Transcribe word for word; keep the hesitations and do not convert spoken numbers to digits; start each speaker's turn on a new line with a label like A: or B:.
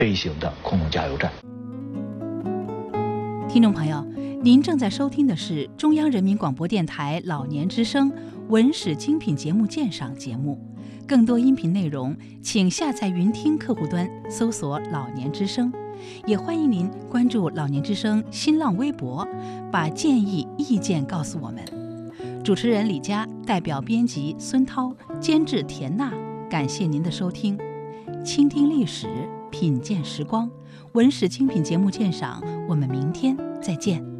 A: 微型的空中加油站。
B: 听众朋友，您正在收听的是中央人民广播电台老年之声文史精品节目鉴赏节目。更多音频内容，请下载云听客户端搜索老年之声。也欢迎您关注老年之声新浪微博，把建议意见告诉我们。主持人李佳，代表编辑孙涛，监制田娜，感谢您的收听。倾听历史，品鉴时光，文史精品节目鉴赏，我们明天再见。